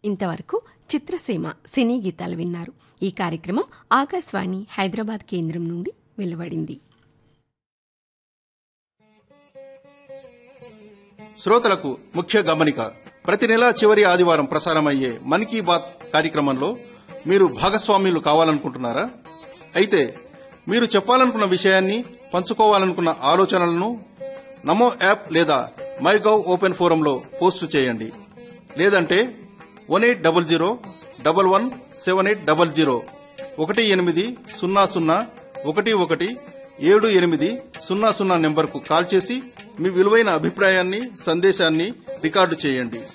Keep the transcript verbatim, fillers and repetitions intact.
ఇంతవరకు చిత్రసీమ సినీ గీతాలు విన్నారు. ఈ కార్యక్రమం ఆకాశవాణి హైదరాబాద్ కేంద్రం నుండి వెలువడింది. శ్రోతలకు ముఖ్య గమనిక. ప్రతి నెల చివరి ఆదివారం ప్రసారమయ్యే మన్ కీ బాత్ కార్యక్రమంలో మీరు భాగస్వామ్యులు కావాలనుకుంటున్నారా? అయితే మీరు చెప్పాలనుకున్న విషయాన్ని, పంచుకోవాలనుకున్న ఆలోచనలను నమో యాప్ లేదా మై గవ్ ఓపెన్ ఫోరంలో పోస్టు చేయండి. లేదంటే one eight double zero double one seven eight double zero ఒకటి ఎనిమిది సున్నా సున్నా ఒకటి ఒకటి ఏడు ఎనిమిది సున్నా సున్నా నెంబర్కు కాల్ చేసి మీ విలువైన అభిప్రాయాన్ని, సందేశాన్ని రికార్డు చేయండి.